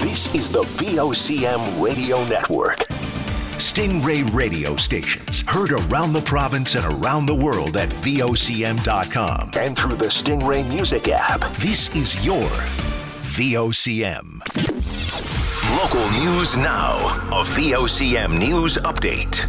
This is the VOCM Radio Network. Stingray radio stations heard around the province and around the world at VOCM.com and through the Stingray Music app. This is your VOCM. Local news now. A VOCM news update.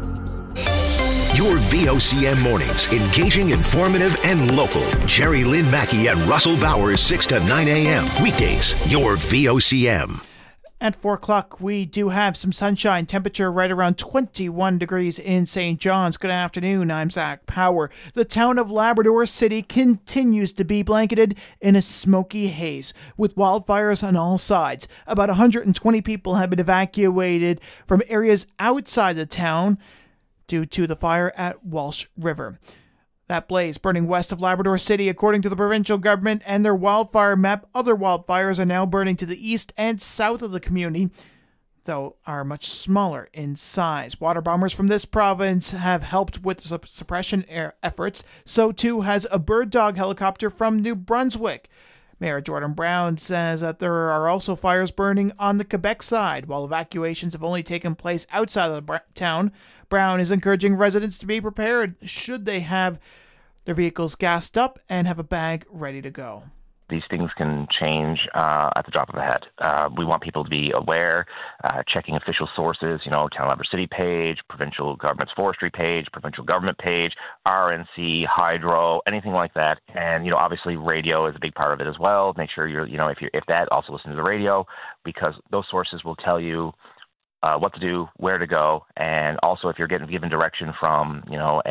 Your VOCM mornings, engaging, informative, and local. Jerry Lynn Mackey and Russell Bowers, 6 to 9 a.m. Weekdays, your VOCM. At 4 o'clock, we do have some sunshine. Temperature right around 21 degrees in St. John's. Good afternoon. I'm Zach Power. The town of Labrador City continues to be blanketed in a smoky haze with wildfires on all sides. About 120 people have been evacuated from areas outside the town due to the fire at Walsh River. That blaze burning west of Labrador City, according to the provincial government and their wildfire map. Other wildfires are now burning to the east and south of the community, though are much smaller in size. Water bombers from this province have helped with the suppression efforts. So too has a bird dog helicopter from New Brunswick. Mayor Jordan Brown says that there are also fires burning on the Quebec side. While evacuations have only taken place outside of the town, Brown is encouraging residents to be prepared should they have their vehicles gassed up and have a bag ready to go. These things can change at the drop of a hat. We want people to be aware, checking official sources, Town of Labrador City page, provincial government's forestry page, provincial government page, RNC, hydro, anything like that. And, obviously radio is a big part of it as well. Make sure if that, also listen to the radio, because those sources will tell you what to do, where to go, and also if you're getting given direction from,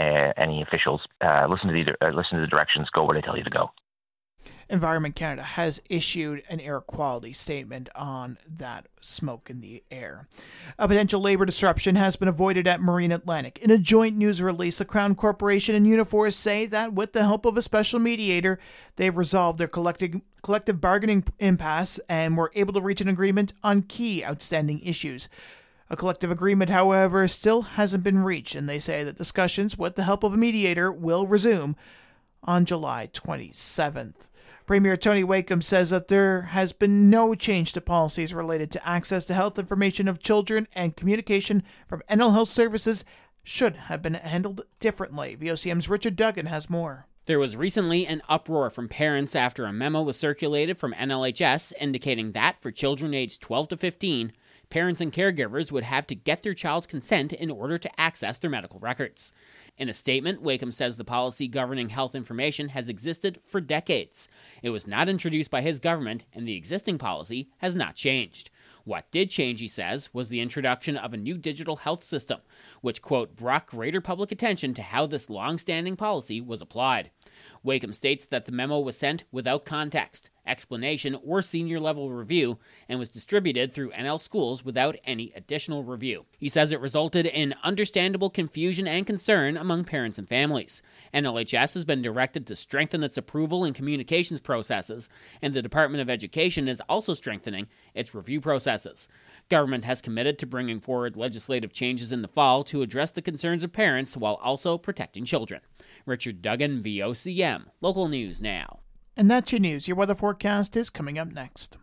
any officials, listen to the directions, go where they tell you to go. Environment Canada has issued an air quality statement on that smoke in the air. A potential labor disruption has been avoided at Marine Atlantic. In a joint news release, the Crown Corporation and Unifor say that with the help of a special mediator, they've resolved their collective bargaining impasse and were able to reach an agreement on key outstanding issues. A collective agreement, however, still hasn't been reached, and they say that discussions with the help of a mediator will resume on July 27th. Premier Tony Wakeham says that there has been no change to policies related to access to health information of children, and communication from NL Health Services should have been handled differently. VOCM's Richard Duggan has more. There was recently an uproar from parents after a memo was circulated from NLHS indicating that for children aged 12 to 15, parents and caregivers would have to get their child's consent in order to access their medical records. In a statement, Wakeham says the policy governing health information has existed for decades. It was not introduced by his government, and the existing policy has not changed. What did change, he says, was the introduction of a new digital health system, which, quote, brought greater public attention to how this long-standing policy was applied. Wakeham states that the memo was sent without context, explanation, or senior-level review, and was distributed through NL schools without any additional review. He says it resulted in understandable confusion and concern among parents and families. NLHS has been directed to strengthen its approval and communications processes, and the Department of Education is also strengthening its review processes. Government has committed to bringing forward legislative changes in the fall to address the concerns of parents while also protecting children. Richard Duggan, VOCM. Local News Now. And that's your news. Your weather forecast is coming up next.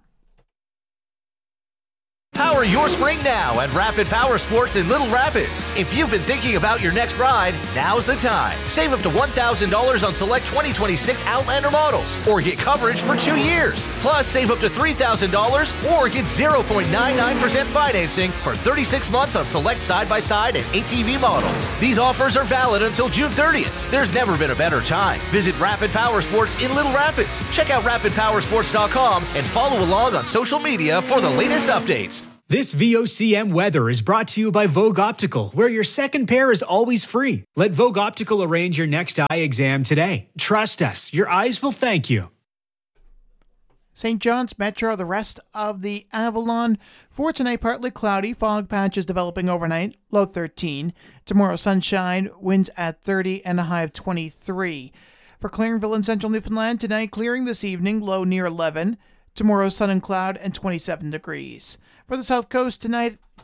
Power your spring now at Rapid Power Sports in Little Rapids. If you've been thinking about your next ride, now's the time. Save up to $1,000 on select 2026 Outlander models, or get coverage for 2 years. Plus, save up to $3,000 or get 0.99% financing for 36 months on select side-by-side and ATV models. These offers are valid until June 30th. There's never been a better time. Visit Rapid Power Sports in Little Rapids. Check out rapidpowersports.com and follow along on social media for the latest updates. This VOCM weather is brought to you by Vogue Optical, where your second pair is always free. Let Vogue Optical arrange your next eye exam today. Trust us, your eyes will thank you. St. John's Metro, the rest of the Avalon. For tonight, partly cloudy, fog patches developing overnight, low 13. Tomorrow, sunshine, winds at 30 and a high of 23. For Claringville and central Newfoundland, tonight clearing this evening, low near 11. Tomorrow, sun and cloud and 27 degrees. For the South Coast tonight,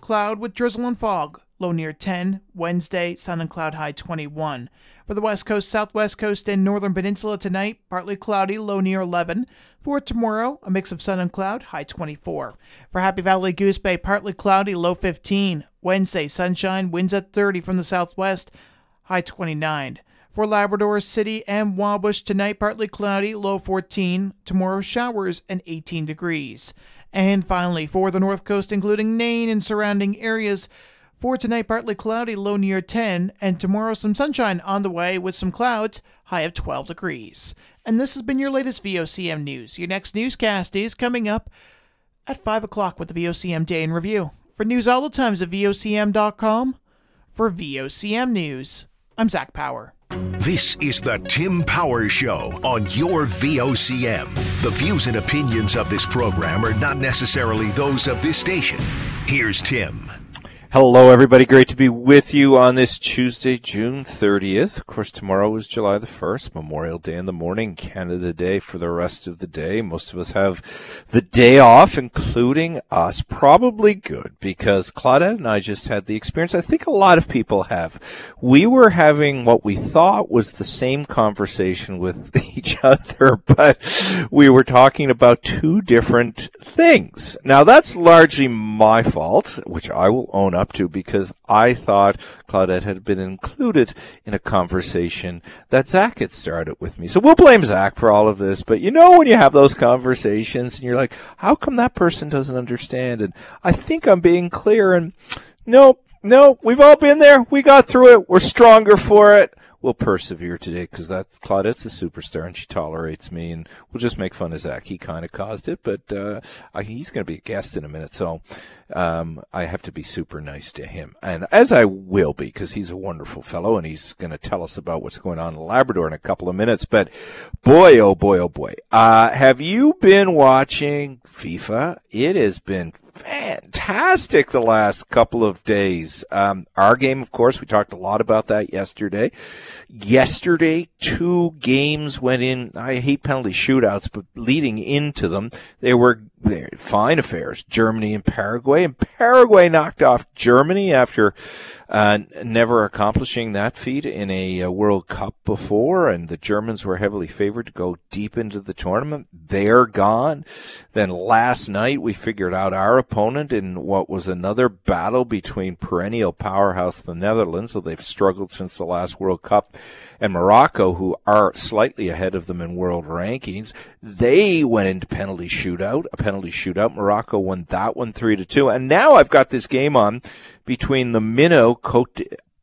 cloud with drizzle and fog. Low near 10. Wednesday, sun and cloud, high 21. For the west coast, southwest coast, and northern peninsula tonight, partly cloudy, low near 11. For tomorrow, a mix of sun and cloud, high 24. For Happy Valley, Goose Bay, partly cloudy, low 15. Wednesday, sunshine, winds at 30 from the southwest, high 29. For Labrador City and Wabush tonight, partly cloudy, low 14. Tomorrow, showers and 18 degrees. And finally, for the north coast, including Nain and surrounding areas, for tonight, partly cloudy, low near 10, and tomorrow some sunshine on the way with some clouds, high of 12 degrees. And this has been your latest VOCM news. Your next newscast is coming up at 5 o'clock with the VOCM Day in Review. For news all the times at VOCM.com, for VOCM News, I'm Zach Power. This is the Tim Power Show on your VOCM. The views and opinions of this program are not necessarily those of this station. Here's Tim. Hello, everybody. Great to be with you on this Tuesday, June 30th. Of course, tomorrow is July the 1st, Memorial Day in the morning, Canada Day for the rest of the day. Most of us have the day off, including us. Probably good, because Claudette and I just had the experience I think a lot of people have. We were having what we thought was the same conversation with each other, but we were talking about two different things. Now, that's largely my fault, which I will own up to, because I thought Claudette had been included in a conversation that Zach had started with me. So we'll blame Zach for all of this. But you know, when you have those conversations and you're like, how come that person doesn't understand? And I think I'm being clear. And no, we've all been there. We got through it. We're stronger for it. We'll persevere today, because Claudette's a superstar and she tolerates me, and we'll just make fun of Zach. He kind of caused it, but he's going to be a guest in a minute, so I have to be super nice to him, and as I will be, because he's a wonderful fellow and he's going to tell us about what's going on in Labrador in a couple of minutes. But boy, oh boy, have you been watching FIFA? It has been fantastic the last couple of days. Our game, of course, we talked a lot about that yesterday. Yesterday, 2 games went in. I hate penalty shootouts, but leading into them, they're fine affairs. Germany and Paraguay. And Paraguay knocked off Germany after never accomplishing that feat in a World Cup before. And the Germans were heavily favored to go deep into the tournament. They're gone. Then last night, we figured out our opponent in what was another battle between perennial powerhouse the Netherlands, so they've struggled since the last World Cup, and Morocco, who are slightly ahead of them in world rankings. They went into a penalty shootout. Morocco won that one 3-2. And now I've got this game on between the minnow Côte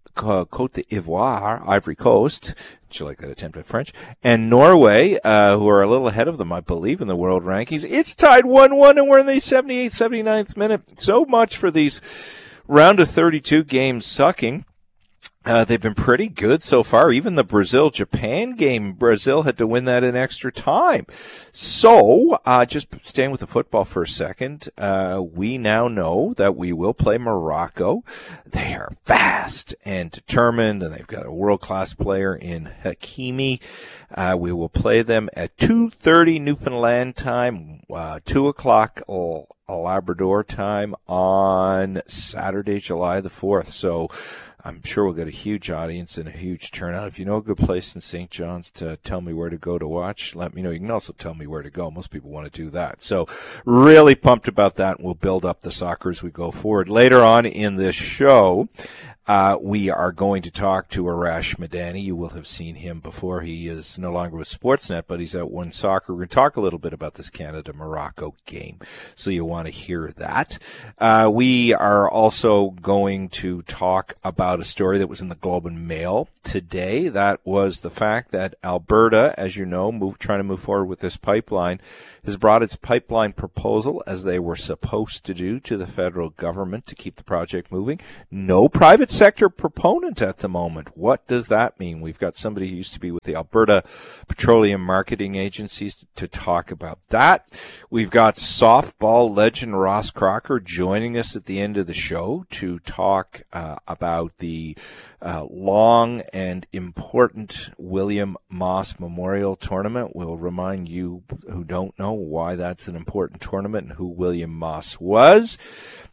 d'Ivoire, Ivory Coast, do you like that attempt at French, and Norway, who are a little ahead of them, I believe, in the world rankings. It's tied 1-1, and we're in the 78th, 79th minute. So much for these round of 32 games sucking. They've been pretty good so far. Even the Brazil-Japan game, Brazil had to win that in extra time. So, just staying with the football for a second, we now know that we will play Morocco. They are fast and determined, and they've got a world-class player in Hakimi. We will play them at 2:30 Newfoundland time, 2 o'clock Labrador time on Saturday, July the 4th. So, I'm sure we'll get a huge audience and a huge turnout. If you know a good place in St. John's to tell me where to go to watch, let me know. You can also tell me where to go. Most people want to do that. So really pumped about that, and we'll build up the soccer as we go forward. Later on in this show, we are going to talk to Arash Madani. You will have seen him before. He is no longer with Sportsnet, but he's at One Soccer. We're going to talk a little bit about this Canada-Morocco game, so you'll want to hear that. We are also going to talk about a story that was in the Globe and Mail today. That was the fact that Alberta, as you know, trying to move forward with this pipeline, has brought its pipeline proposal, as they were supposed to do, to the federal government to keep the project moving. No private sector proponent at the moment. What does that mean? We've got somebody who used to be with the Alberta Petroleum Marketing Agencies to talk about that. We've got softball legend Ross Crocker joining us at the end of the show to talk about the long and important William Moss Memorial Tournament. We'll remind you who don't know why that's an important tournament and who William Moss was.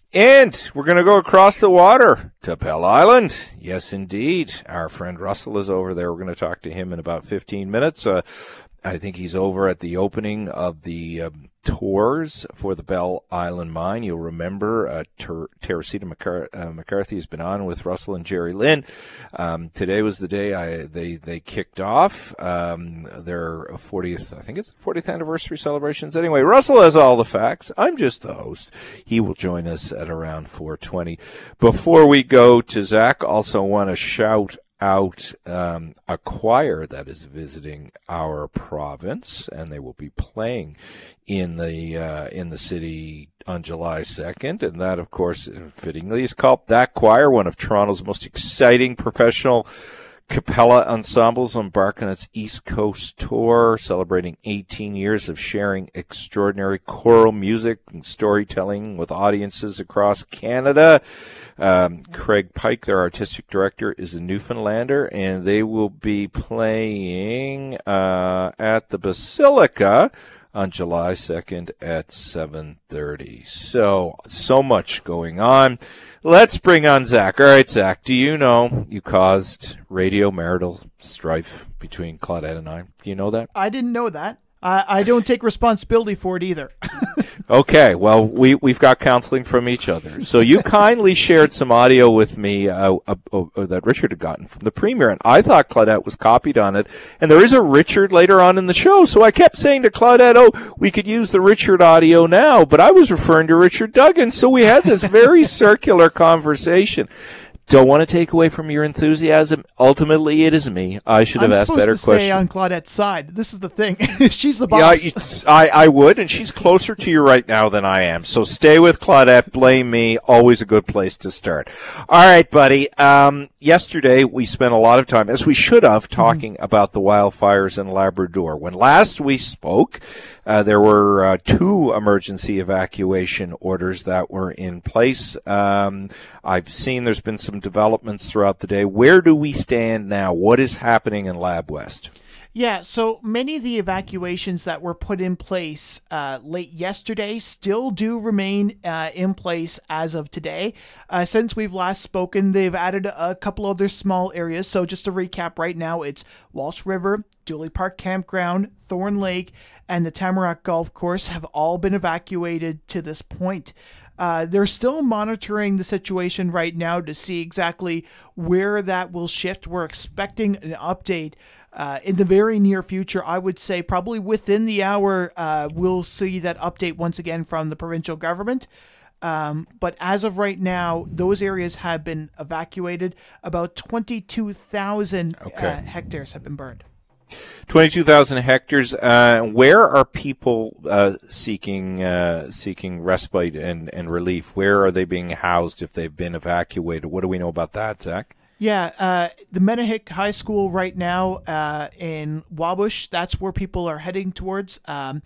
And we're going to go across the water to Bell Island. Yes, indeed. Our friend Russell is over there. We're going to talk to him in about 15 minutes. I think he's over at the opening of the tours for the Bell Island mine. You'll remember Teresita McCarthy has been on with Russell and Jerry Lynn. Today was the day they kicked off their 40th, I think it's the 40th anniversary celebrations. Anyway, Russell has all the facts. I'm just the host. He will join us at around 4:20. Before we go to Zach, also want to shout out a choir that is visiting our province, and they will be playing in the city on July 2nd, and that, of course, fittingly is called That Choir, one of Toronto's most exciting professional Capella ensembles embark on its East Coast tour, celebrating 18 years of sharing extraordinary choral music and storytelling with audiences across Canada. Craig Pike, their artistic director, is a Newfoundlander, and they will be playing at the Basilica on July 2nd at 7:30. So much going on. Let's bring on Zach. All right, Zach, do you know you caused radio-marital strife between Claudette and I? Do you know that? I didn't know that. I don't take responsibility for it either. Okay, well, we've got counseling from each other. So you kindly shared some audio with me that Richard had gotten from the Premier, and I thought Claudette was copied on it. And there is a Richard later on in the show, so I kept saying to Claudette, we could use the Richard audio now, but I was referring to Richard Duggan, so we had this very circular conversation. Don't want to take away from your enthusiasm. Ultimately, it is me. I should have asked better questions. I'm supposed to stay on Claudette's side. This is the thing. She's the boss. Yeah, I would, and she's closer to you right now than I am. So stay with Claudette. Blame me. Always a good place to start. All right, buddy. Yesterday, we spent a lot of time, as we should have, talking about the wildfires in Labrador. When last we spoke, there were 2 emergency evacuation orders that were in place. I've seen there's been some developments throughout the day. Where do we stand now? What is happening in Lab West? Yeah, so many of the evacuations that were put in place late yesterday still do remain in place as of today. Since we've last spoken, they've added a couple other small areas. So just to recap right now, it's Walsh River, Dooley Park Campground, Thorn Lake, and the Tamarack Golf Course have all been evacuated to this point. They're still monitoring the situation right now to see exactly where that will shift. We're expecting an update in the very near future. I would say probably within the hour, we'll see that update once again from the provincial government. But as of right now, those areas have been evacuated. About 22,000 hectares have been burned. 22,000 hectares. Where are people seeking respite and relief? Where are they being housed if they've been evacuated? What do we know about that, Zach? Yeah, the Menahick High School right now in Wabush, that's where people are heading towards.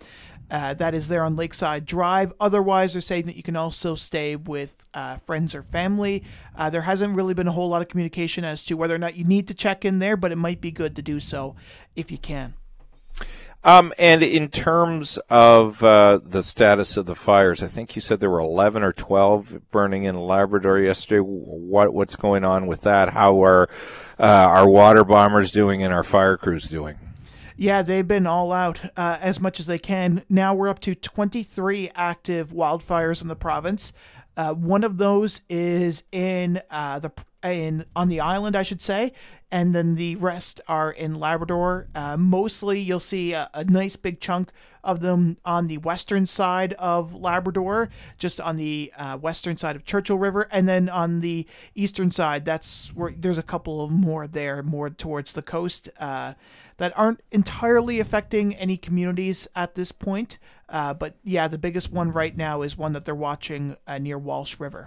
That is there on Lakeside Drive. Otherwise, they're saying that you can also stay with friends or family. There hasn't really been a whole lot of communication as to whether or not you need to check in there, but it might be good to do so if you can. And in terms of the status of the fires, I think you said there were 11 or 12 burning in Labrador yesterday. What's going on with that? How are our water bombers doing and our fire crews doing? Yeah, they've been all out as much as they can. Now we're up to 23 active wildfires in the province. One of those is on the island, I should say, and then the rest are in Labrador. Mostly, you'll see a nice big chunk of them on the western side of Labrador, just on the western side of Churchill River, and then on the eastern side, that's where there's a couple of more there, more towards the coast, that aren't entirely affecting any communities at this point. But yeah, the biggest one right now is one that they're watching near Walsh River.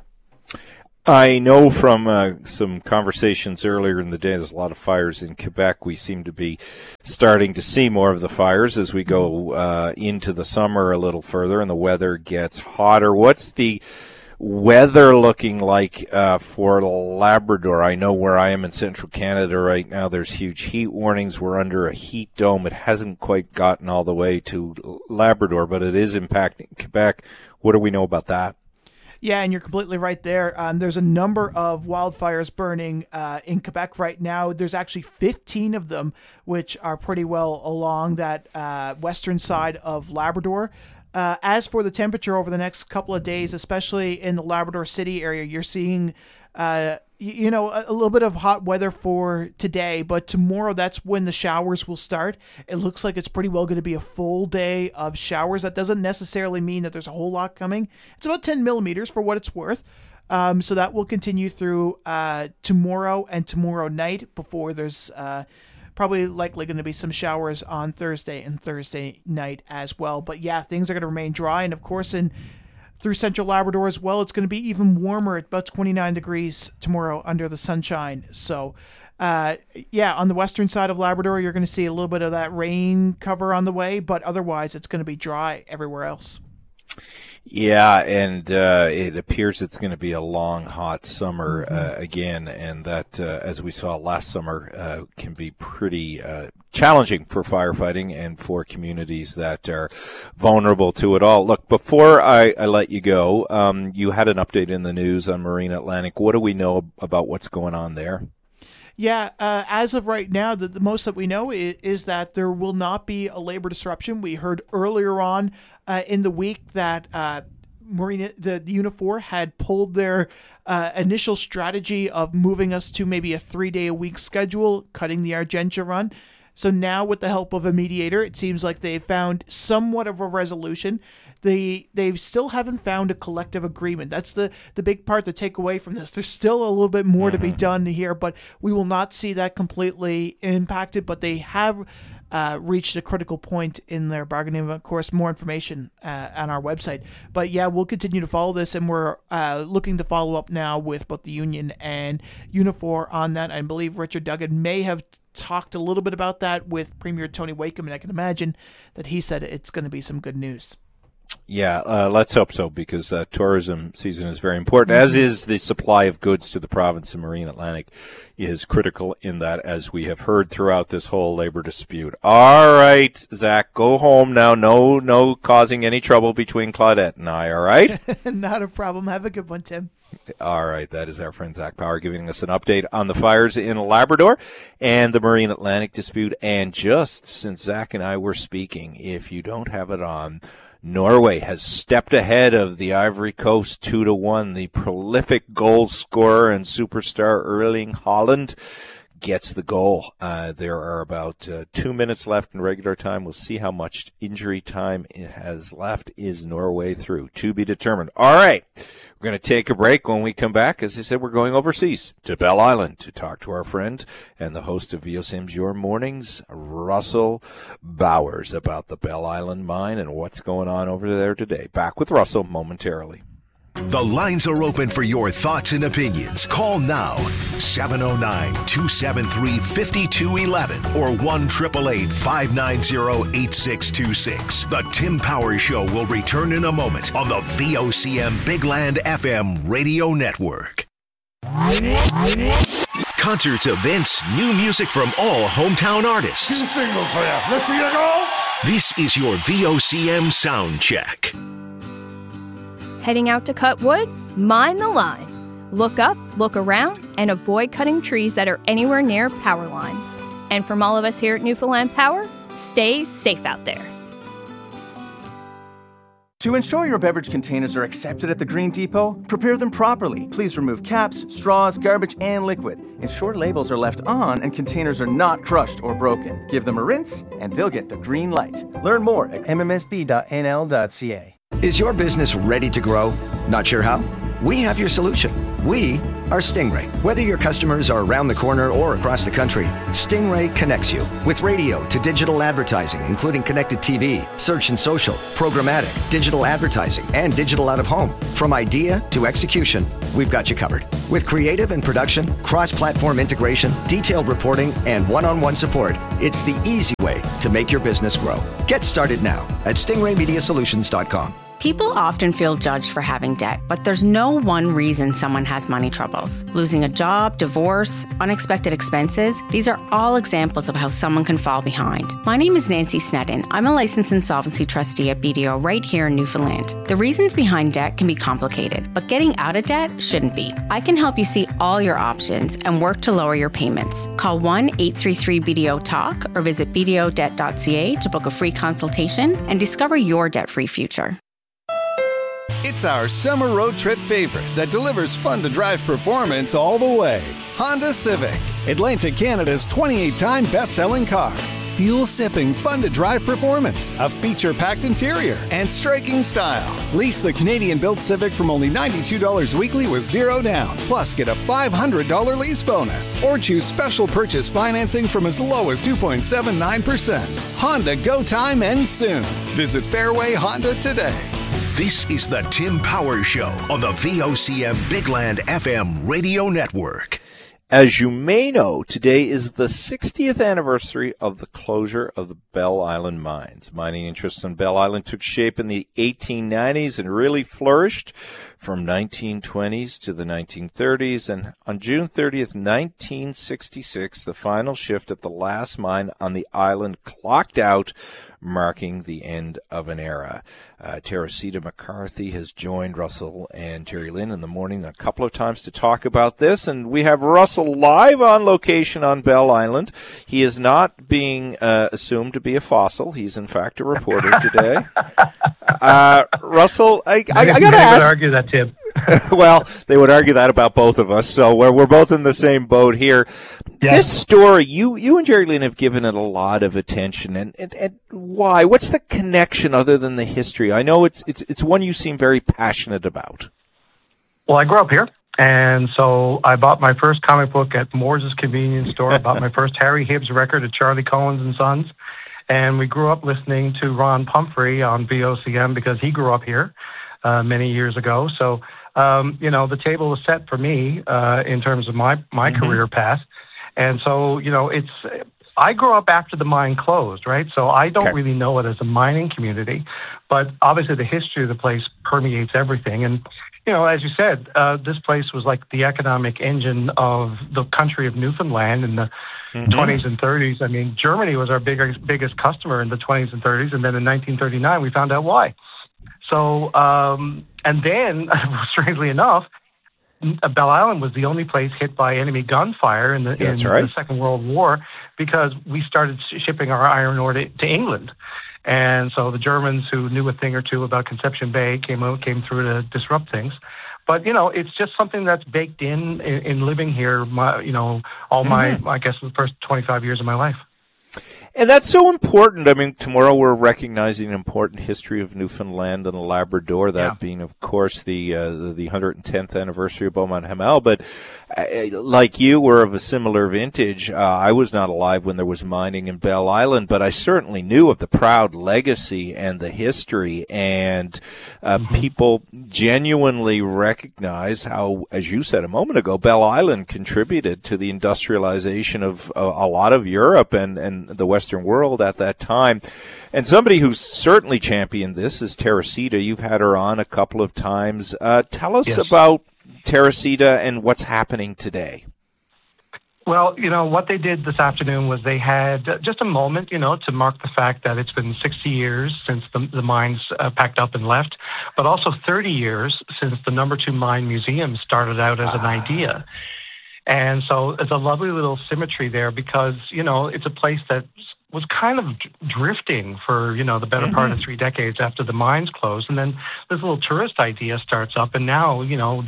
I know from some conversations earlier in the day, there's a lot of fires in Quebec. We seem to be starting to see more of the fires as we go into the summer a little further and the weather gets hotter. What's the weather looking like for Labrador? I know where I am in central Canada right now, there's huge heat warnings. We're under a heat dome. It hasn't quite gotten all the way to Labrador, but it is impacting Quebec. What do we know about that? Yeah, and you're completely right there. There's a number of wildfires burning in Quebec right now. There's actually 15 of them, which are pretty well along that western side of Labrador. As for the temperature over the next couple of days, especially in the Labrador City area, you're seeing a little bit of hot weather for today, but tomorrow that's when the showers will start. It looks like it's pretty well going to be a full day of showers. That doesn't necessarily mean that there's a whole lot coming. It's about 10 millimeters for what it's worth. So that will continue through tomorrow and tomorrow night before there's probably likely going to be some showers on Thursday and Thursday night as well. But yeah, things are going to remain dry. And of course, through central Labrador as well, it's going to be even warmer at about 29 degrees tomorrow under the sunshine. So on the western side of Labrador, you're going to see a little bit of that rain cover on the way, but otherwise it's going to be dry everywhere else. Yeah, and it appears it's going to be a long, hot summer again, and that, as we saw last summer, can be pretty challenging for firefighting and for communities that are vulnerable to it all. Look, before I let you go, you had an update in the news on Marine Atlantic. What do we know about what's going on there? Yeah, as of right now, the most that we know is that there will not be a labor disruption. We heard earlier on in the week that the Unifor had pulled their initial strategy of moving us to maybe a 3-day-a-week schedule, cutting the Argentia run. So now, with the help of a mediator, it seems like they've found somewhat of a resolution. They still haven't found a collective agreement. That's the big part to take away from this. There's still a little bit more to be done here, but we will not see that completely impacted. But they have reached a critical point in their bargaining. Of course, more information on our website. But yeah, we'll continue to follow this, and we're looking to follow up now with both the union and Unifor on that. I believe Richard Duggan may have talked a little bit about that with Premier Tony Wakeham, and I can imagine that he said it's going to be some good news. Yeah, let's hope so, because tourism season is very important, as is the supply of goods to the province. And Marine Atlantic is critical in that, as we have heard throughout this whole labor dispute. All right, Zach, go home now. No causing any trouble between Claudette and I, all right? Not a problem. Have a good one, Tim. All right, that is our friend Zach Power giving us an update on the fires in Labrador and the Marine Atlantic dispute. And just since Zach and I were speaking, if you don't have it on, Norway has stepped ahead of the Ivory Coast 2-1. The prolific goal scorer and superstar Erling Haaland gets the goal. There are about 2 minutes left in regular time. We'll see how much injury time it has left. Is Norway through? To be determined. All right. We're going to take a break. When we come back, as I said, we're going overseas to Bell Island to talk to our friend and the host of VOCM's Your Mornings, Russell Bowers, about the Bell Island mine and what's going on over there today. Back with Russell momentarily. The lines are open for your thoughts and opinions. Call now, 709-273-5211 or 1-888-590-8626. The Tim Powers Show will return in a moment on the VOCM Big Land FM radio network. Concerts, events, new music from all hometown artists. 2 singles for you. Let's see you go. This is your VOCM sound check. Heading out to cut wood? Mind the line. Look up, look around, and avoid cutting trees that are anywhere near power lines. And from all of us here at Newfoundland Power, stay safe out there. To ensure your beverage containers are accepted at the Green Depot, prepare them properly. Please remove caps, straws, garbage, and liquid. Ensure labels are left on and containers are not crushed or broken. Give them a rinse, and they'll get the green light. Learn more at mmsb.nl.ca. Is your business ready to grow? Not sure how? We have your solution. We are Stingray. Whether your customers are around the corner or across the country, Stingray connects you with radio to digital advertising, including connected TV, search and social, programmatic, digital advertising, and digital out of home. From idea to execution, we've got you covered. With creative and production, cross-platform integration, detailed reporting, and one-on-one support, it's the easy way to make your business grow. Get started now at stingraymediasolutions.com. People often feel judged for having debt, but there's no one reason someone has money troubles. Losing a job, divorce, unexpected expenses, these are all examples of how someone can fall behind. My name is Nancy Sneddon. I'm a licensed insolvency trustee at BDO right here in Newfoundland. The reasons behind debt can be complicated, but getting out of debt shouldn't be. I can help you see all your options and work to lower your payments. Call 1-833-BDO-TALK or visit bdodebt.ca to book a free consultation and discover your debt-free future. It's our summer road trip favorite that delivers fun-to-drive performance all the way. Honda Civic, Atlantic Canada's 28-time best-selling car. Fuel-sipping, fun-to-drive performance, a feature-packed interior, and striking style. Lease the Canadian-built Civic from only $92 weekly with zero down. Plus, get a $500 lease bonus. Or choose special purchase financing from as low as 2.79%. Honda Go Time ends soon. Visit Fairway Honda today. This is the Tim Power Show on the VOCM Bigland FM radio network. As you may know, today is the 60th anniversary of the closure of the Bell Island mines. Mining interests on Bell Island took shape in the 1890s and really flourished from 1920s to the 1930s. And on June 30th, 1966, the final shift at the last mine on the island clocked out, marking the end of an era. Teresita McCarthy has joined Russell and Terry Lynn in the morning a couple of times to talk about this, and we have Russell live on location on Bell Island. He is not being assumed to be a fossil. He's, in fact, a reporter today. Russell, I got to ask. Would argue that, Tim. Well, they would argue that about both of us, so we're both in the same boat here. Yes. This story, you and Jerry Lynn have given it a lot of attention, and why? What's the connection other than the history? I know it's one you seem very passionate about. Well, I grew up here, and so I bought my first comic book at Moore's convenience store. I bought my first Harry Hibbs record at Charlie Collins and Sons, and we grew up listening to Ron Pumphrey on VOCM because he grew up here many years ago. So, the table was set for me in terms of my career path. And so, I grew up after the mine closed, right? So I don't really know it as a mining community, but obviously the history of the place permeates everything. And, as you said, this place was like the economic engine of the country of Newfoundland in the 20s and 30s. I mean, Germany was our biggest customer in the 20s and 30s. And then in 1939, we found out why. So, and then, strangely enough, Bell Island was the only place hit by enemy gunfire in the Second World War because we started shipping our iron ore to England. And so the Germans, who knew a thing or two about Conception Bay, came through to disrupt things. But, it's just something that's baked in living here, I guess, the first 25 years of my life. And that's so important. I mean, tomorrow we're recognizing an important history of Newfoundland and Labrador, that being, of course, the 110th anniversary of Beaumont Hamel. But like you, we're of a similar vintage. I was not alive when there was mining in Bell Island, but I certainly knew of the proud legacy and the history. And people genuinely recognize how, as you said a moment ago, Bell Island contributed to the industrialization of a lot of Europe and the Western world at that time. And somebody who's certainly championed this is Teresita. You've had her on a couple of times. Tell us about Teresita and what's happening today. Well, what they did this afternoon was they had just a moment, to mark the fact that it's been 60 years since the mines packed up and left, but also 30 years since the number 2 mine museum started out as an idea. And so it's a lovely little symmetry there because, it's a place that was kind of drifting for, the better part of 3 decades after the mines closed. And then this little tourist idea starts up, and now,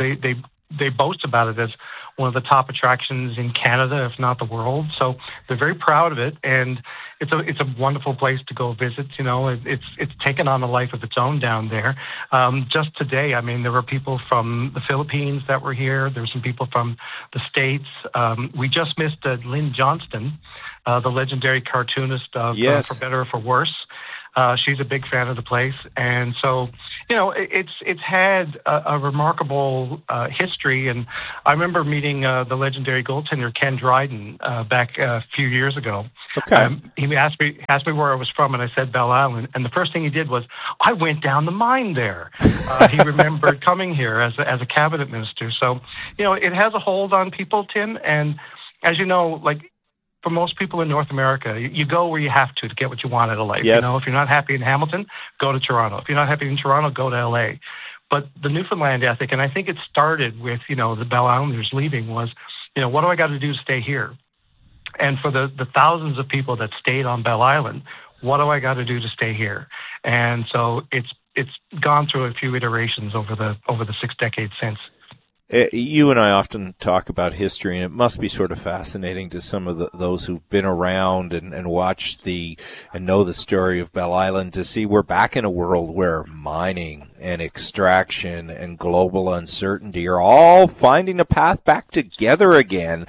they boast about it as one of the top attractions in Canada, if not the world. So they're very proud of it, and it's a wonderful place to go visit. It's taken on a life of its own down there. Just today, I mean, there were people from the Philippines that were here. There were some people from the States. We just missed Lynn Johnston, the legendary cartoonist of For Better or For Worse. She's a big fan of the place, and so it's had a remarkable history. And I remember meeting the legendary goaltender Ken Dryden back a few years ago. Okay. He asked me where I was from, and I said Belle Island. And the first thing he did was, I went down the mine there. He remembered coming here as a cabinet minister. So it has a hold on people, Tim. And as you know, like, for most people in North America, you go where you have to get what you want out of life. Yes. If you're not happy in Hamilton, go to Toronto. If you're not happy in Toronto, go to LA. But the Newfoundland ethic, and I think it started with, the Belle Islanders leaving, was, what do I got to do to stay here? And for the thousands of people that stayed on Belle Island, what do I got to do to stay here? And so it's gone through a few iterations over the 6 decades since. You and I often talk about history, and it must be sort of fascinating to some of those who've been around and watched and know the story of Belle Island to see we're back in a world where mining and extraction and global uncertainty are all finding a path back together again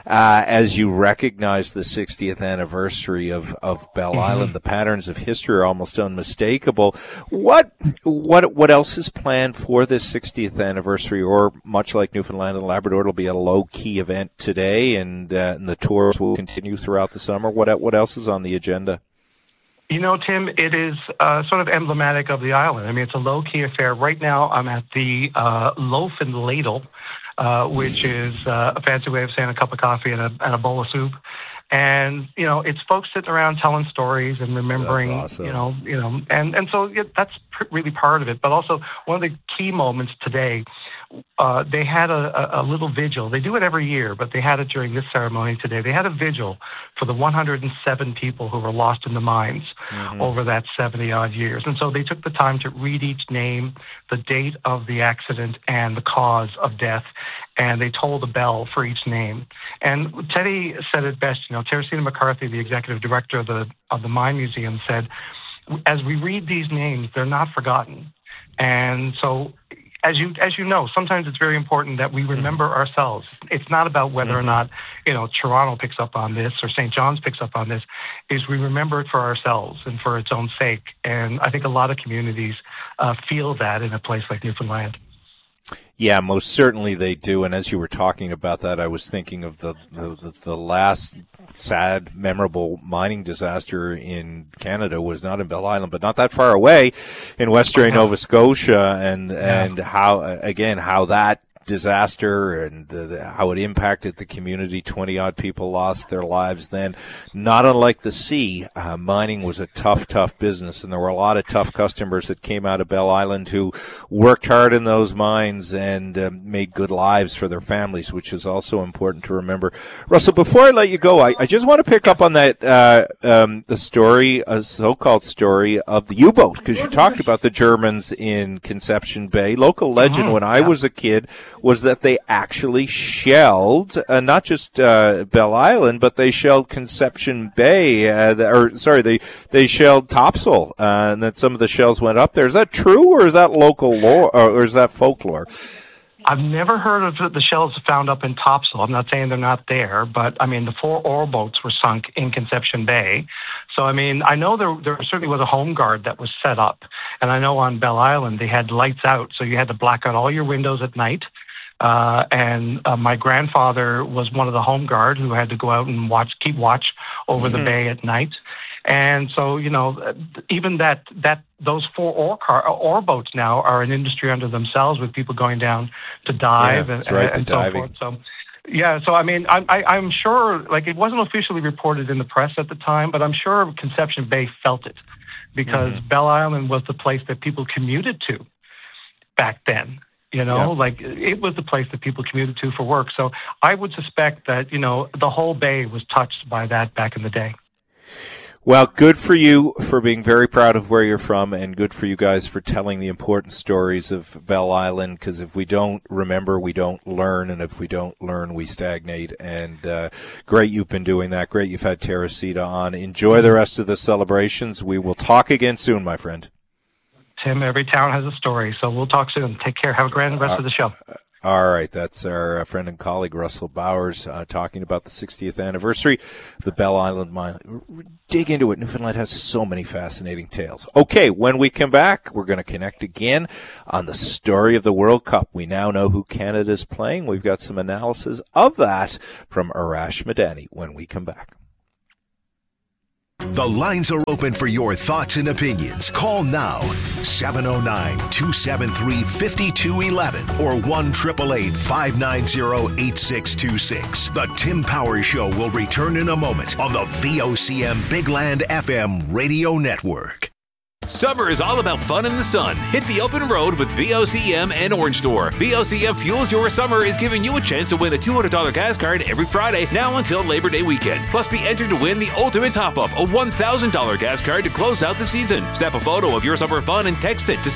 as you recognize the 60th anniversary of Belle Island. The patterns of history are almost unmistakable. What else is planned for this 60th anniversary, or much like Newfoundland and Labrador, it'll be a low-key event today, and the tours will continue throughout the summer. What else is on the agenda? Tim, it is sort of emblematic of the island. I mean, it's a low-key affair. Right now, I'm at the Loaf and Ladle, which is a fancy way of saying a cup of coffee and a bowl of soup. And, it's folks sitting around telling stories and remembering, that's awesome. And so that's really part of it. But also, one of the key moments today, they had a little vigil. They do it every year, but they had it during this ceremony today. They had a vigil for the 107 people who were lost in the mines over that 70-odd years. And so they took the time to read each name, the date of the accident, and the cause of death. And they tolled a bell for each name. And Teddy said it best. Teresina McCarthy, the executive director of the Mine Museum, said, as we read these names, they're not forgotten. And so, as you know, sometimes it's very important that we remember ourselves. It's not about whether or not, Toronto picks up on this or St. John's picks up on this. Is we remember it for ourselves and for its own sake. And I think a lot of communities feel that in a place like Newfoundland. Yeah, most certainly they do. And as you were talking about that, I was thinking of the last sad, memorable mining disaster in Canada was not in Belle Island, but not that far away in Western Nova Scotia, and how that disaster and how it impacted the community. 20-odd people lost their lives then. Not unlike the sea, mining was a tough business, and there were a lot of tough customers that came out of Belle Island who worked hard in those mines and made good lives for their families, which is also important to remember. Russell, before I let you go, I just want to pick up on that the story, a so-called story of the U-boat, because you talked about the Germans in Conception Bay. Local legend when I was a kid was that they actually shelled not just Belle Island, but they shelled Conception Bay. They shelled Topsail, and that some of the shells went up there. Is that true, or is that local lore, or is that folklore? I've never heard of the shells found up in Topsail. I'm not saying they're not there, but I mean, the 4 ore boats were sunk in Conception Bay. So, I mean, I know there certainly was a home guard that was set up. And I know on Belle Island they had lights out, so you had to black out all your windows at night. And my grandfather was one of the home guard who had to go out and keep watch over the bay at night. And so, even those 4 ore boats now are an industry unto themselves, with people going down to dive and so forth. So, yeah. So, I mean, I'm sure, like, it wasn't officially reported in the press at the time, but I'm sure Conception Bay felt it, because Belle Island was the place that people commuted to back then. Like, it was the place that people commuted to for work. So I would suspect that, the whole bay was touched by that back in the day. Well, good for you for being very proud of where you're from, and good for you guys for telling the important stories of Belle Island, because if we don't remember, we don't learn, and if we don't learn, we stagnate. And great you've been doing that. Great you've had Teresita on. Enjoy the rest of the celebrations. We will talk again soon, my friend. Tim, every town has a story, so we'll talk soon. Take care. Have a grand rest of the show. All right, that's our friend and colleague Russell Bowers talking about the 60th anniversary of the Bell Island Mine. Dig into it. Newfoundland has so many fascinating tales. Okay, when we come back, we're going to connect again on the story of the World Cup. We now know who Canada's playing. We've got some analysis of that from Arash Madani when we come back. The lines are open for your thoughts and opinions. Call now, 709-273-5211 or 1-888-590-8626. The Tim Powers Show will return in a moment on the VOCM Big Land FM radio network. Summer is all about fun in the sun. Hit the open road with VOCM and Orange Store. VOCM Fuels Your Summer is giving you a chance to win a $200 gas card every Friday now until Labor Day weekend. Plus, be entered to win the ultimate top-up, a $1,000 gas card to close out the season. Snap a photo of your summer fun and text it to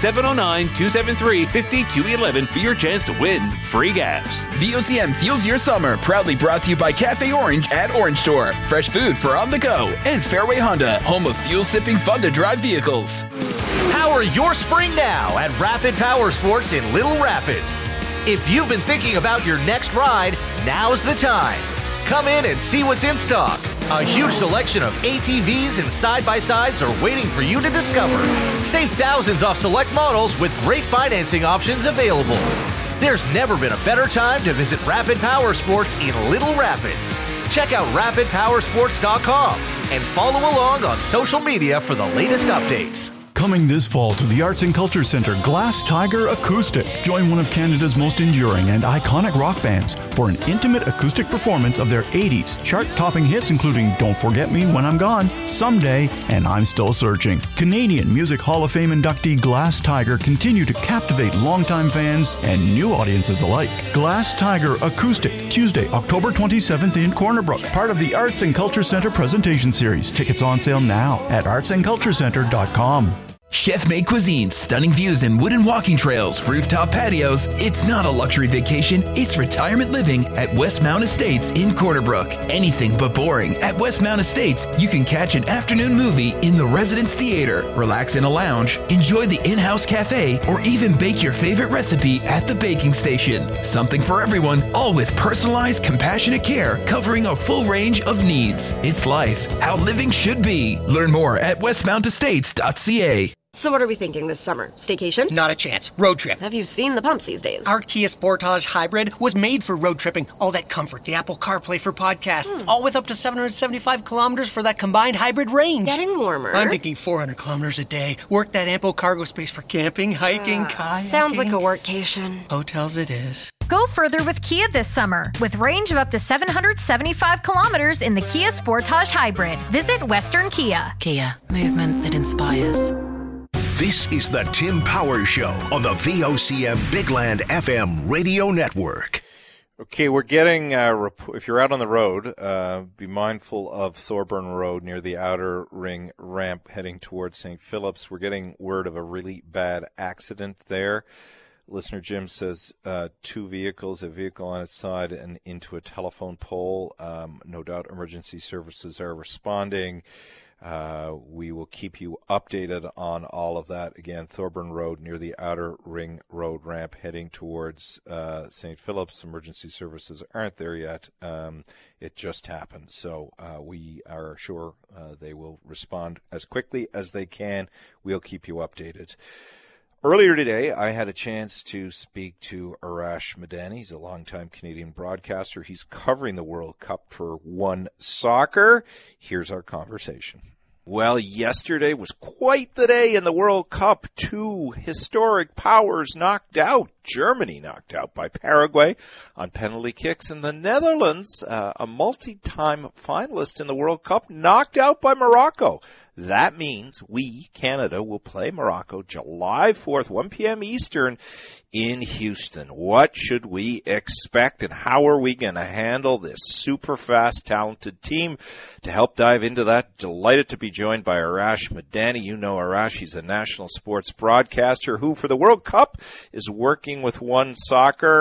709-273-5211 for your chance to win free gas. VOCM Fuels Your Summer, proudly brought to you by Cafe Orange at Orange Store. Fresh food for on the go. And Fairway Honda, home of fuel-sipping fun-to-drive vehicles. Power your spring now at Rapid Power Sports in Little Rapids. If you've been thinking about your next ride, now's the time. Come in and see what's in stock. A huge selection of ATVs and side-by-sides are waiting for you to discover. Save thousands off select models with great financing options available. There's never been a better time to visit Rapid Power Sports in Little Rapids. Check out rapidpowersports.com and follow along on social media for the latest updates. Coming this fall to the Arts and Culture Centre, Glass Tiger Acoustic. Join one of Canada's most enduring and iconic rock bands for an intimate acoustic performance of their 80s chart-topping hits including Don't Forget Me When I'm Gone, Someday, and I'm Still Searching. Canadian Music Hall of Fame inductee Glass Tiger continue to captivate longtime fans and new audiences alike. Glass Tiger Acoustic, Tuesday, October 27th in Corner Brook, part of the Arts and Culture Centre presentation series. Tickets on sale now at artsandculturecentre.com. Chef-made cuisine, stunning views and wooden walking trails, rooftop patios. It's not a luxury vacation, it's retirement living at Westmount Estates in Corner Brook. Anything but boring. At Westmount Estates, you can catch an afternoon movie in the Residence Theater, relax in a lounge, enjoy the in-house cafe, or even bake your favorite recipe at the baking station. Something for everyone, all with personalized, compassionate care covering a full range of needs. It's life, how living should be. Learn more at westmountestates.ca. So what are we thinking this summer? Staycation? Not a chance. Road trip. Have you seen the pumps these days? Our Kia Sportage Hybrid was made for road tripping. All that comfort, the Apple CarPlay for podcasts, all with up to 775 kilometers for that combined hybrid range. Getting warmer. I'm thinking 400 kilometers a day. Work that ample cargo space for camping, hiking, kayaking. Sounds like a workcation. Hotels it is. Go further with Kia this summer with range of up to 775 kilometers in the Kia Sportage Hybrid. Visit Western Kia. Kia, movement that inspires. This is the Tim Powers Show on the VOCM Big Land FM radio network. Okay, we're getting, if you're out on the road, be mindful of Thorburn Road near the outer ring ramp heading towards St. Philip's. We're getting word of a really bad accident there. Listener Jim says 2 vehicles, a vehicle on its side and into a telephone pole. No doubt emergency services are responding. We will keep you updated on all of that. Again, Thorburn Road near the outer ring road ramp heading towards St. Philip's. Emergency services aren't there yet. It just happened. So we are sure they will respond as quickly as they can. We'll keep you updated. Earlier today, I had a chance to speak to Arash Madani. He's a longtime Canadian broadcaster. He's covering the World Cup for One Soccer. Here's our conversation. Well, yesterday was quite the day in the World Cup. 2 historic powers knocked out. Germany knocked out by Paraguay on penalty kicks, and the Netherlands, a multi-time finalist in the World Cup, knocked out by Morocco. That means we, Canada, will play Morocco July 4th, 1 p.m. Eastern in Houston. What should we expect, and how are we going to handle this super fast, talented team? To help dive into that, delighted to be joined by Arash Madani. You know Arash, he's a national sports broadcaster who, for the World Cup, is working with One Soccer.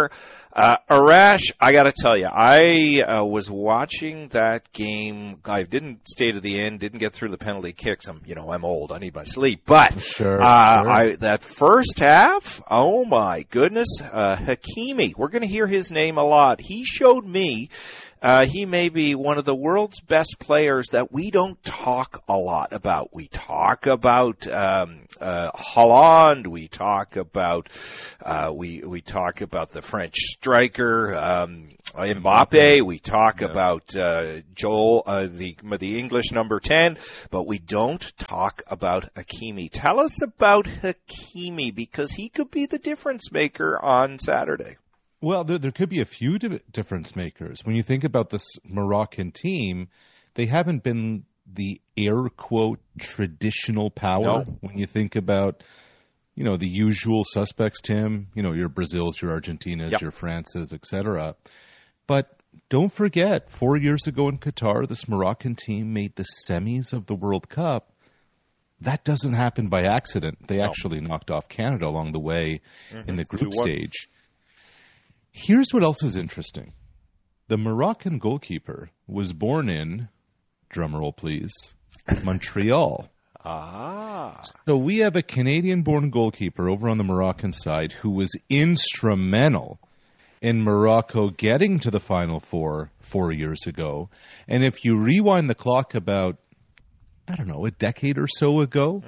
Arash, I got to tell you, I was watching that game. I didn't stay to the end, didn't get through the penalty kicks. I'm old. I need my sleep. But sure. That first half, oh my goodness, Hakimi. We're going to hear his name a lot. He showed me. He may be one of the world's best players that we don't talk a lot about. We talk about Haaland. We talk about we talk about the French striker Mbappe. We talk about Joel, the English number 10, but we don't talk about Hakimi. Tell us about Hakimi, because he could be the difference maker on Saturday. Well, there could be a few difference makers. When you think about this Moroccan team, they haven't been the air quote traditional power. No. When you think about, the usual suspects, Tim, your Brazils, your Argentinas, your Frances, etc. But don't forget, 4 years ago in Qatar, this Moroccan team made the semis of the World Cup. That doesn't happen by accident. They actually knocked off Canada along the way in the group stage. Here's what else is interesting. The Moroccan goalkeeper was born in, drumroll please, Montreal. So we have a Canadian-born goalkeeper over on the Moroccan side who was instrumental in Morocco getting to the Final Four 4 years ago. And if you rewind the clock about, a decade or so ago,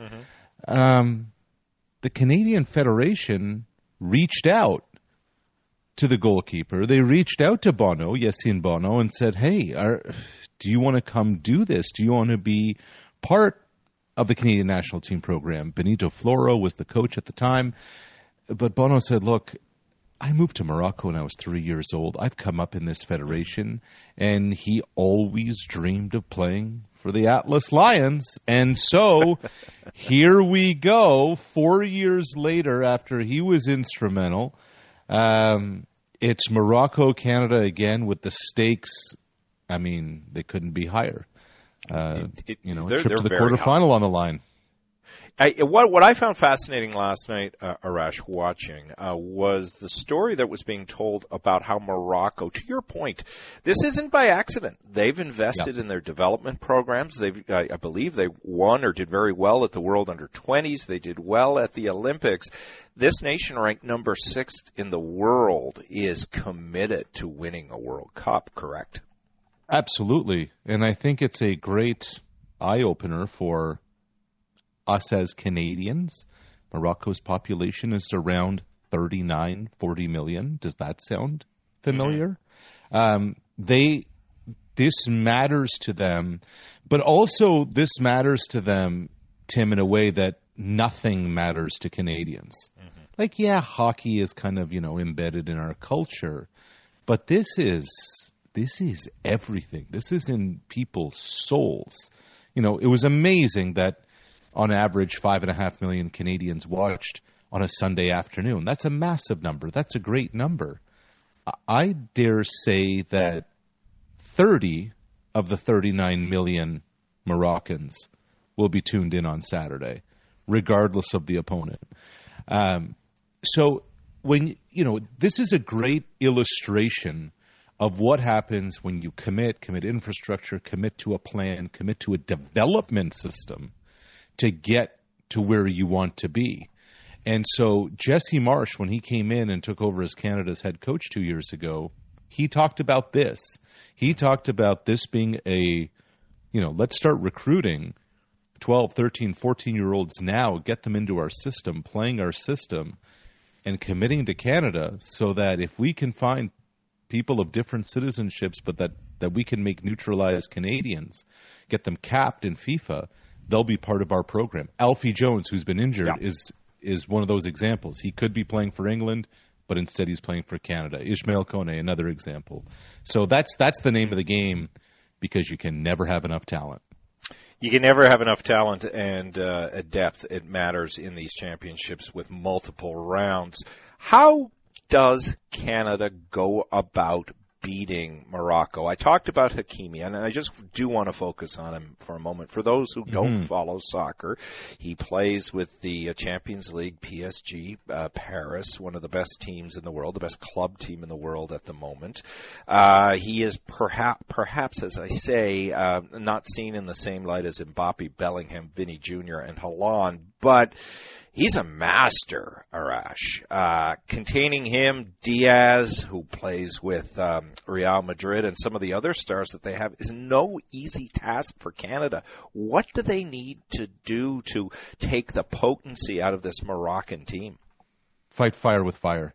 the Canadian Federation reached out to the goalkeeper. They reached out to Bono, Yassine Bono, and said, hey, do you want to come do this? Do you want to be part of the Canadian national team program? Benito Floro was the coach at the time. But Bono said, look, I moved to Morocco when I was 3 years old. I've come up in this federation. And he always dreamed of playing for the Atlas Lions. And so here we go, 4 years later after he was instrumental. It's Morocco, Canada again with the stakes. I mean, they couldn't be higher. A trip to the quarterfinal on the line. What I found fascinating last night, Arash, watching, was the story that was being told about how Morocco, to your point, this isn't by accident. They've invested in their development programs. I believe they won or did very well at the World Under-20s. They did well at the Olympics. This nation, ranked number 6 in the world, is committed to winning a World Cup, correct? Absolutely. And I think it's a great eye-opener for us as Canadians. Morocco's population is around 39, 40 million. Does that sound familiar? This matters to them, but also this matters to them, Tim, in a way that nothing matters to Canadians. Like, hockey is kind of, embedded in our culture, but this is everything. This is in people's souls. It was amazing that on average, 5.5 million Canadians watched on a Sunday afternoon. That's a massive number. That's a great number. I dare say that 30 of the 39 million Moroccans will be tuned in on Saturday, regardless of the opponent. So when this is a great illustration of what happens when you commit infrastructure, commit to a plan, commit to a development system to get to where you want to be. And so Jesse Marsh, when he came in and took over as Canada's head coach 2 years ago, he talked about this. He talked about this being let's start recruiting 12, 13, 14-year-olds now, get them into our system, playing our system, and committing to Canada so that if we can find people of different citizenships, but that we can make neutralized Canadians, get them capped in FIFA, they'll be part of our program. Alfie Jones, who's been injured, is one of those examples. He could be playing for England, but instead he's playing for Canada. Ismail Kone, another example. So that's the name of the game, because you can never have enough talent. You can never have enough talent and depth. It matters in these championships with multiple rounds. How does Canada go about beating Morocco. I talked about Hakimi, and I just do want to focus on him for a moment. For those who don't follow soccer, he plays with the Champions League PSG Paris, one of the best teams in the world, the best club team in the world at the moment. He is perhaps, as I say, not seen in the same light as Mbappe, Bellingham, Vinny Jr., and Haaland, but he's a master, Arash. Containing him, Diaz, who plays with Real Madrid, and some of the other stars that they have, is no easy task for Canada. What do they need to do to take the potency out of this Moroccan team? Fight fire with fire.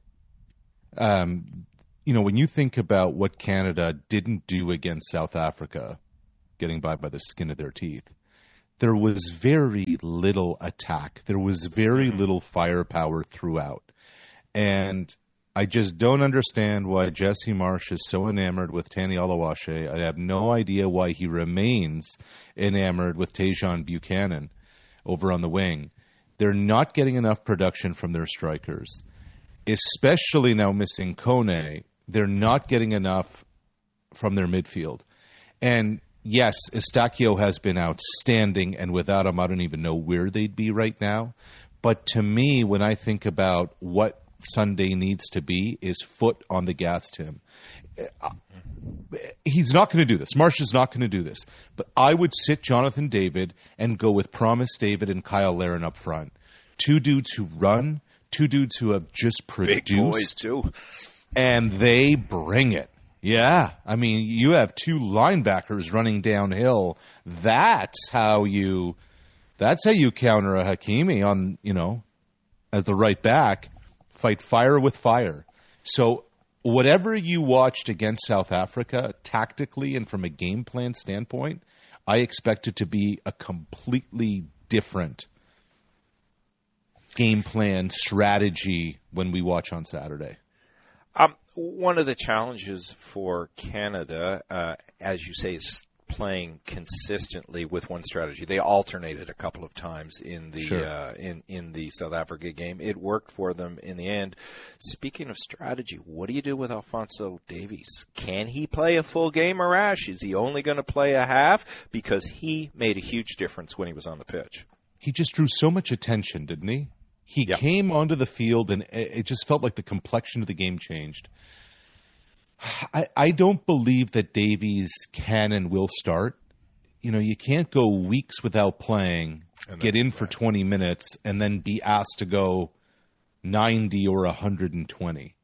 When you think about what Canada didn't do against South Africa, getting by the skin of their teeth, there was very little attack. There was very little firepower throughout. And I just don't understand why Jesse Marsch is so enamored with Tani Oluwaseun. I have no idea why he remains enamored with Tajon Buchanan over on the wing. They're not getting enough production from their strikers, especially now missing Kone. They're not getting enough from their midfield. And yes, Eustaquio has been outstanding, and without him, I don't even know where they'd be right now. But to me, when I think about what Sunday needs to be, is foot on the gas, Tim. He's not going to do this. Marsch is not going to do this. But I would sit Jonathan David and go with Promise David and Kyle Larin up front. Two dudes who run, two dudes who have just produced. Big boys, too. And they bring it. Yeah, I mean, you have two linebackers running downhill. That's how you counter a Hakimi on, as the right back. Fight fire with fire. So whatever you watched against South Africa, tactically and from a game plan standpoint, I expect it to be a completely different game plan strategy when we watch on Saturday. One of the challenges for Canada, as you say, is playing consistently with one strategy. They alternated a couple of times in the in the South Africa game. It worked for them in the end. Speaking of strategy, what do you do with Alphonso Davies? Can he play a full game, Arash? Is he only going to play a half? Because he made a huge difference when he was on the pitch. He just drew so much attention, didn't he? He came onto the field, and it just felt like the complexion of the game changed. I don't believe that Davies can and will start. You can't go weeks without playing, get in for 20 minutes, and then be asked to go 90 or 120.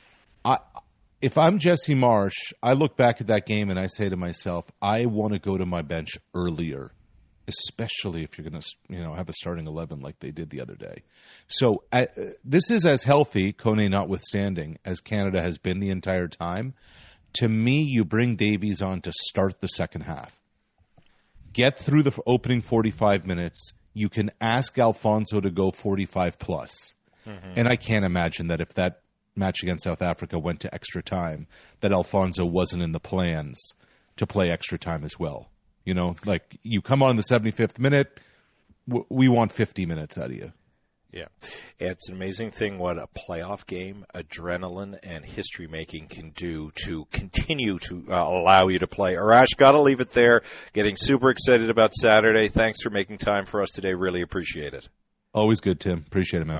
If I'm Jesse Marsch, I look back at that game and I say to myself, I want to go to my bench earlier, especially if you're going to have a starting 11 like they did the other day. So this is as healthy, Kone notwithstanding, as Canada has been the entire time. To me, you bring Davies on to start the second half. Get through the opening 45 minutes. You can ask Alphonso to go 45 plus. Mm-hmm. And I can't imagine that if that match against South Africa went to extra time, that Alphonso wasn't in the plans to play extra time as well. You come on in the 75th minute, we want 50 minutes out of you. Yeah. It's an amazing thing what a playoff game, adrenaline, and history-making can do to continue to allow you to play. Arash, got to leave it there. Getting super excited about Saturday. Thanks for making time for us today. Really appreciate it. Always good, Tim. Appreciate it, man.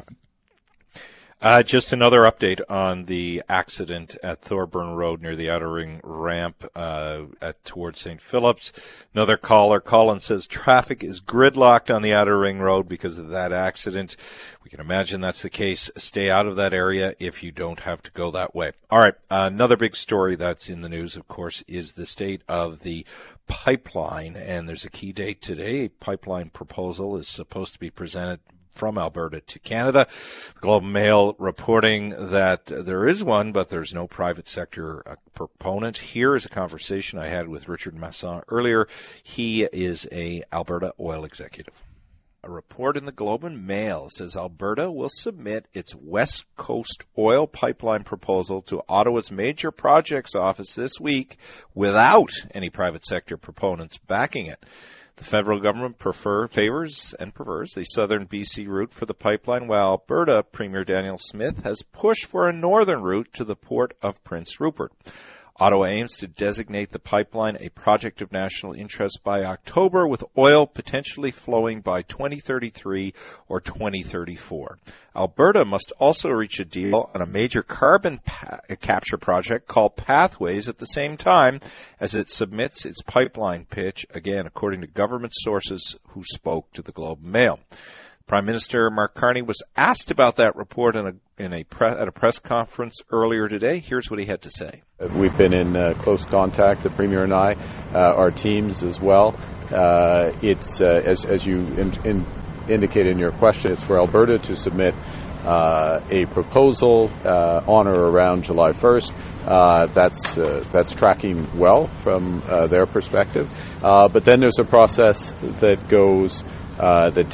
Just another update on the accident at Thorburn Road near the Outer Ring ramp towards St. Philip's. Another caller. Colin says traffic is gridlocked on the Outer Ring Road because of that accident. We can imagine that's the case. Stay out of that area if you don't have to go that way. All right, another big story that's in the news, of course, is the state of the pipeline, and there's a key date today. A pipeline proposal is supposed to be presented from Alberta to Canada. The Globe and Mail reporting that there is one, but there's no private sector proponent. Here is a conversation I had with Richard Masson earlier. He is a Alberta oil executive. A report in the Globe and Mail says Alberta will submit its West Coast oil pipeline proposal to Ottawa's Major Projects Office this week without any private sector proponents backing it. The federal government favors and prefers the southern BC route for the pipeline, while Alberta Premier Daniel Smith has pushed for a northern route to the port of Prince Rupert. Ottawa aims to designate the pipeline a project of national interest by October, with oil potentially flowing by 2033 or 2034. Alberta must also reach a deal on a major carbon capture project called Pathways at the same time as it submits its pipeline pitch, again, according to government sources who spoke to the Globe and Mail. Prime Minister Mark Carney was asked about that report at a press conference earlier today. Here's what he had to say. We've been in close contact, the Premier and I, our teams as well. It's as you indicated in your question, it's for Alberta to submit a proposal on or around July 1st. That's tracking well from their perspective. But then there's a process that goes that